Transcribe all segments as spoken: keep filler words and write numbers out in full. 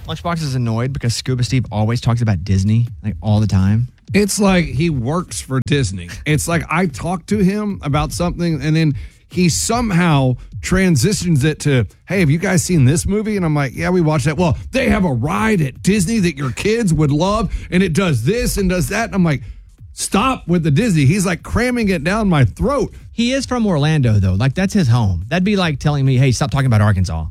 Lunchbox is annoyed because Scuba Steve always talks about Disney, like all the time. It's like he works for Disney. It's like I talk to him about something and then he somehow transitions it to, hey, have you guys seen this movie? And I'm like, yeah, we watched that. Well, they have a ride at Disney that your kids would love, and it does this and does that. And I'm like, stop with the Disney. He's like cramming it down my throat. He is from Orlando, though. Like, that's his home. That'd be like telling me, hey, stop talking about Arkansas.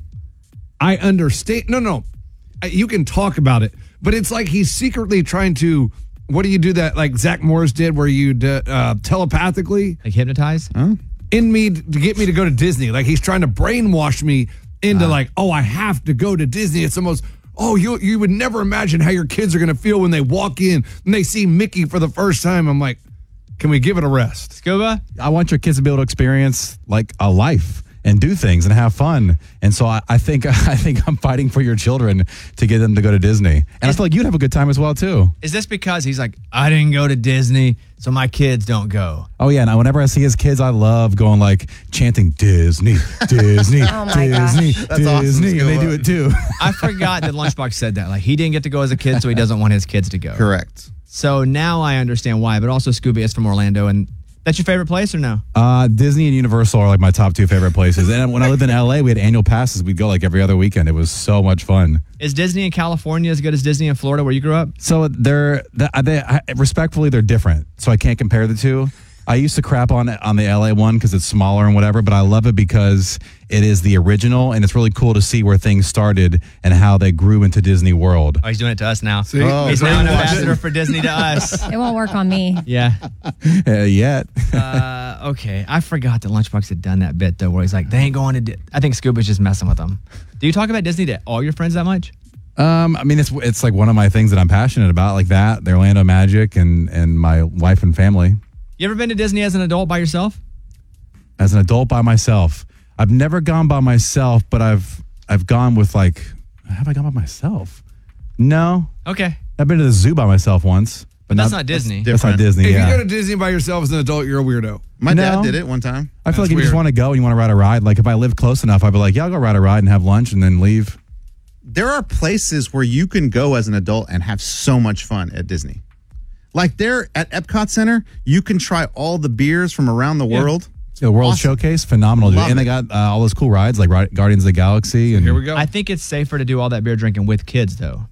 I understand. No, no. You can talk about it, but it's like he's secretly trying to, what do you do that like Zach Morris did where you uh, telepathically? Like hypnotize? Huh? In me to get me to go to Disney. Like he's trying to brainwash me into uh, like, oh, I have to go to Disney. It's almost, oh, you you would never imagine how your kids are going to feel when they walk in and they see Mickey for the first time. I'm like, can we give it a rest? Scuba? I want your kids to be able to experience like a life and do things and have fun. And so I, I think I think I'm fighting for your children to get them to go to Disney. And I feel like you'd have a good time as well, too. Is this because he's like, I didn't go to Disney, so my kids don't go? Oh, yeah. And whenever I see his kids, I love going like chanting Disney, Disney, oh my Disney, gosh. Disney. Awesome, and they do it, too. I forgot that Lunchbox said that. Like, he didn't get to go as a kid, so he doesn't want his kids to go. Correct. So now I understand why. But also, Scooby is from Orlando, and that's your favorite place or no? Uh, Disney and Universal are like my top two favorite places. And when I lived in L A, we had annual passes. We'd go like every other weekend. It was so much fun. Is Disney in California as good as Disney in Florida where you grew up? So they're, they, they respectfully, they're different. So I can't compare the two. I used to crap on on the L A one because it's smaller and whatever, but I love it because it is the original, and it's really cool to see where things started and how they grew into Disney World. Oh, he's doing it to us now. See? Oh, he's now an ambassador for Disney to us. It won't work on me. Yeah. Uh, yet. uh, okay. I forgot that Lunchbox had done that bit, though, where he's like, they ain't going to Di-. I think Scuba's just messing with them. Do you talk about Disney to all your friends that much? Um, I mean, it's it's like one of my things that I'm passionate about, like that, the Orlando Magic, and, and my wife and family. You ever been to Disney as an adult by yourself? As an adult by myself. I've never gone by myself, but I've I've gone with like, have I gone by myself? No. Okay. I've been to the zoo by myself once. But that's not, not Disney. That's, that's not Disney, if yeah. you go to Disney by yourself as an adult, you're a weirdo. My no. dad did it one time. I feel That's like you weird. just want to go and you want to ride a ride. Like if I lived close enough, I'd be like, yeah, I'll go ride a ride and have lunch and then leave. There are places where you can go as an adult and have so much fun at Disney. Like there at Epcot Center, you can try all the beers from around the Yeah. world. The World Awesome. Showcase, phenomenal. Dude. Love And they it. got uh, all those cool rides like Ri- Guardians of the Galaxy. And Here we go. I think it's safer to do all that beer drinking with kids, though.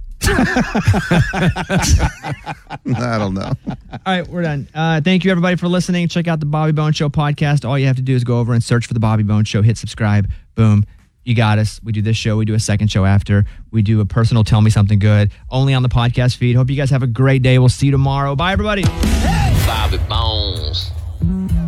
I don't know. All right, we're done. Uh, thank you, everybody, for listening. Check out the Bobby Bones Show podcast. All you have to do is go over and search for the Bobby Bones Show. Hit subscribe. Boom. You got us. We do this show. We do a second show after. We do a personal Tell Me Something Good only on the podcast feed. Hope you guys have a great day. We'll see you tomorrow. Bye, everybody. Bobby Bones.